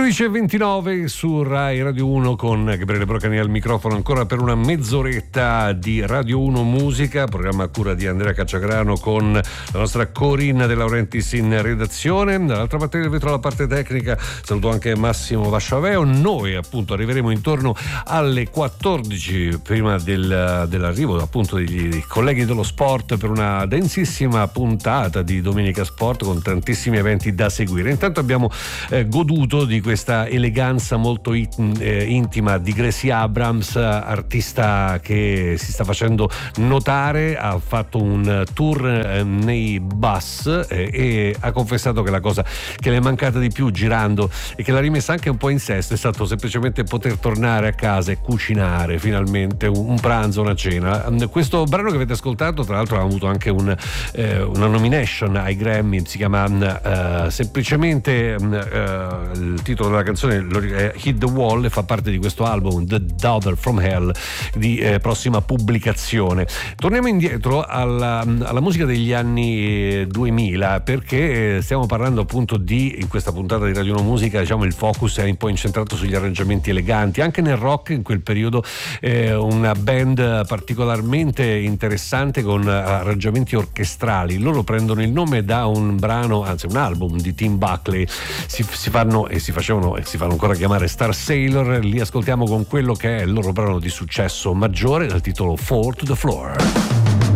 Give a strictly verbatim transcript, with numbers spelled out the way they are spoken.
undici e ventinove su Rai Radio uno con Gabriele Brocani al microfono ancora per una mezz'oretta di Radio uno Musica, programma a cura di Andrea Cacciagrano con la nostra Corinna De Laurentiis in redazione. Dall'altra parte del vetro, la parte tecnica, saluto anche Massimo Vasciaveo. Noi appunto arriveremo intorno alle quattordici prima del, dell'arrivo appunto degli colleghi dello sport per una densissima puntata di Domenica Sport con tantissimi eventi da seguire. Intanto abbiamo eh, goduto di questa eleganza molto it, eh, intima di Gracie Abrams, artista che si sta facendo notare, ha fatto un tour eh, nei bus eh, e ha confessato che la cosa che le è mancata di più girando e che l'ha rimessa anche un po' in sesto è stato semplicemente poter tornare a casa e cucinare finalmente un, un pranzo, una cena. Questo brano che avete ascoltato tra l'altro ha avuto anche un, eh, una nomination ai Grammy, si chiama uh, semplicemente uh, il titolo della canzone è Hit the Wall e fa parte di questo album The Daughter from Hell di eh, prossima pubblicazione. Torniamo indietro alla, alla musica degli anni duemila, perché stiamo parlando appunto di, in questa puntata di Radio uno Musica, diciamo il focus è un po' incentrato sugli arrangiamenti eleganti. Anche nel rock in quel periodo eh, una band particolarmente interessante con arrangiamenti orchestrali. Loro prendono il nome da un brano, anzi un album di Tim Buckley, si, si fanno e si facevano e si fanno ancora chiamare Star Sailor. Li ascoltiamo con quello che è il loro brano di successo maggiore dal titolo Fall to the Floor.